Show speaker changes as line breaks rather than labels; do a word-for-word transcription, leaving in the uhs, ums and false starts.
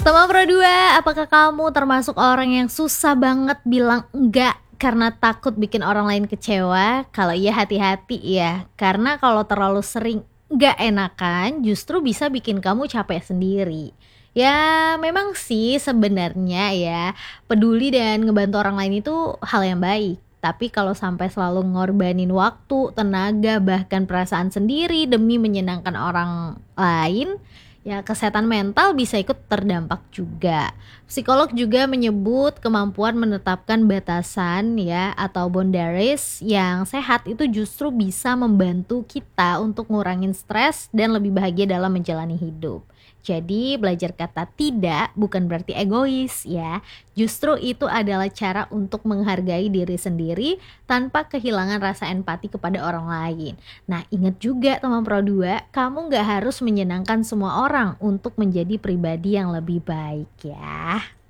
Teman Pro dua, apakah kamu termasuk orang yang susah banget bilang enggak karena takut bikin orang lain kecewa? Kalau iya hati-hati ya, karena kalau terlalu sering nggak enakan justru bisa bikin kamu capek sendiri. Ya memang sih sebenarnya ya, peduli dan ngebantu orang lain itu hal yang baik. Tapi kalau sampai selalu ngorbanin waktu, tenaga, bahkan perasaan sendiri demi menyenangkan orang lain, ya, kesehatan mental bisa ikut terdampak juga. Psikolog juga menyebut kemampuan menetapkan batasan ya atau boundaries yang sehat itu justru bisa membantu kita untuk ngurangin stres dan lebih bahagia dalam menjalani hidup. Jadi belajar kata tidak bukan berarti egois ya. Justru itu adalah cara untuk menghargai diri sendiri tanpa kehilangan rasa empati kepada orang lain. Nah, ingat juga teman Pro dua, kamu nggak harus menyenangkan semua orang untuk menjadi pribadi yang lebih baik ya.